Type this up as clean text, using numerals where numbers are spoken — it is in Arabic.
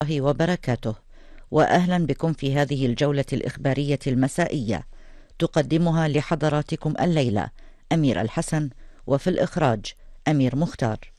الله وبركاته، وأهلا بكم في هذه الجولة الإخبارية المسائية، تقدمها لحضراتكم الليلة أمير الحسن، وفي الإخراج أمير مختار.